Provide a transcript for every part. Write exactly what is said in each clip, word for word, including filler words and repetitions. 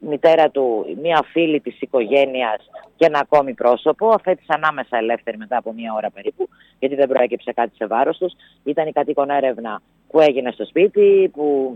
μητέρα του, μία φίλη της οικογένειας και ένα ακόμη πρόσωπο. Αφέτησαν άμεσα ελεύθερη μετά από μία ώρα περίπου, γιατί δεν προέκυψε κάτι σε βάρος τους. Ήταν η κατοίκον έρευνα που έγινε στο σπίτι, που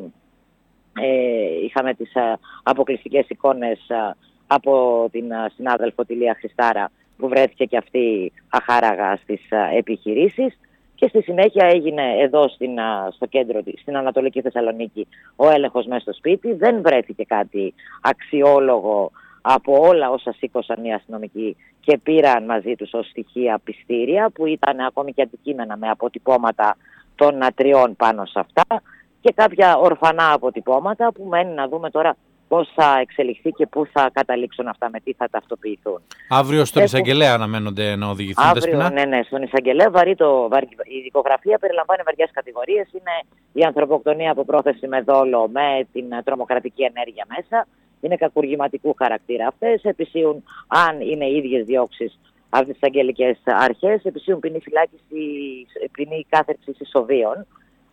ε, είχαμε τις α, αποκλειστικές εικόνες α, από την α, συνάδελφο τη Λία Χριστάρα, που βρέθηκε και αυτή αχάραγα στις α, επιχειρήσεις. Και στη συνέχεια έγινε εδώ στην, α, στο κέντρο, στην Ανατολική Θεσσαλονίκη, ο έλεγχος μέσα στο σπίτι. Δεν βρέθηκε κάτι αξιόλογο από όλα όσα σήκωσαν οι αστυνομικοί και πήραν μαζί τους ως στοιχεία πιστήρια, που ήταν ακόμη και αντικείμενα με αποτυπώματα των τριών πάνω σε αυτά, και κάποια ορφανά αποτυπώματα που μένει να δούμε τώρα πώς θα εξελιχθεί και πού θα καταλήξουν αυτά, με τι θα ταυτοποιηθούν. Αύριο στον Έχουν... εισαγγελέα αναμένονται να οδηγηθούν. Αύριο, Δεσπινά. ναι, ναι, στον εισαγγελέα βαρύ το, βαρύ, η δικογραφία περιλαμβάνει βαριές κατηγορίες. Είναι η ανθρωποκτονία από πρόθεση με δόλο, με την τρομοκρατική ενέργεια μέσα. Είναι κακουργηματικού χαρακτήρα αυτές. Επισύουν, αν είναι οι ίδιες διώξεις από τις αγγελικές αρχές, επισύουν ποινή φυλάκιση, ποινή κάθερξης ισοβίων.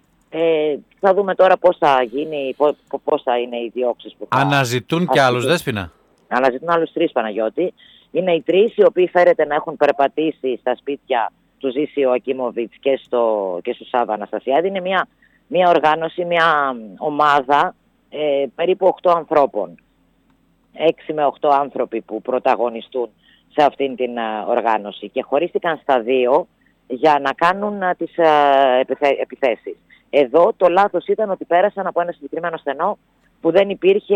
Ε, θα δούμε τώρα πώς θα γίνει, πώς θα είναι οι διώξεις που θα... Αναζητούν και άλλους, Δέσποινα. Αναζητούν άλλους τρεις, Παναγιώτη. Είναι οι τρεις οι οποίοι φέρεται να έχουν περπατήσει στα σπίτια του Ζήση Ιωακίμοβιτς και, στο, και στο Σάββα Αναστασιάδη. Είναι μια, μια οργάνωση, μια ομάδα ε, περίπου οκτώ ανθρώπων. έξι με οκτώ άνθρωποι που πρωταγωνιστούν σε αυτήν την uh, οργάνωση και χωρίστηκαν στα δύο για να κάνουν uh, τις uh, επιθέ, επιθέσεις. Εδώ το λάθος ήταν ότι πέρασαν από ένα συγκεκριμένο στενό που δεν υπήρχε,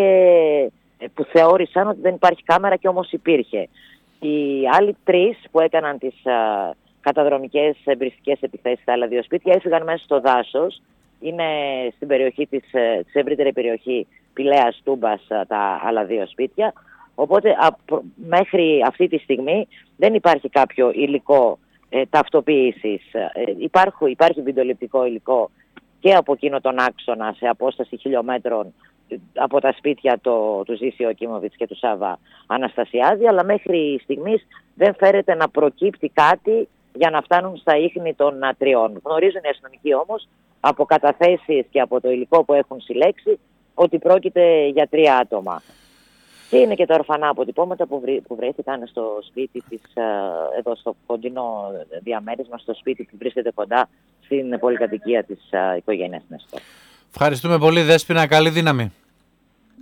που θεώρησαν ότι δεν υπάρχει κάμερα και όμως υπήρχε. Οι άλλοι τρεις που έκαναν τις uh, καταδρομικές εμπριστικές επιθέσεις στα άλλα δύο σπίτια έφυγαν μέσα στο δάσος. Είναι στην περιοχή της, της ευρύτερη περιοχή Πηλαίας, Τούμπας τα άλλα δύο σπίτια. Οπότε α, μέχρι αυτή τη στιγμή δεν υπάρχει κάποιο υλικό ε, ταυτοποίησης. Ε, υπάρχει, υπάρχει βιντεοληπτικό υλικό και από εκείνο τον άξονα σε απόσταση χιλιόμετρων από τα σπίτια το, του Ζήση Ιωακίμοβιτς και του Σάββα Αναστασιάδη, αλλά μέχρι στιγμής δεν φέρεται να προκύπτει κάτι για να φτάνουν στα ίχνη των τριών. Γνωρίζουν οι αστυνομικοί όμως από καταθέσεις και από το υλικό που έχουν συλλέξει ότι πρόκειται για τρία άτομα. Και είναι και τα ορφανά αποτυπώματα που, βρή, που βρέθηκαν στο σπίτι της, εδώ στο κοντινό διαμέρισμα, στο σπίτι που βρίσκεται κοντά στην πολυκατοικία της οικογένειας Νεστόρ. Ευχαριστούμε πολύ, Δέσποινα. Καλή δύναμη.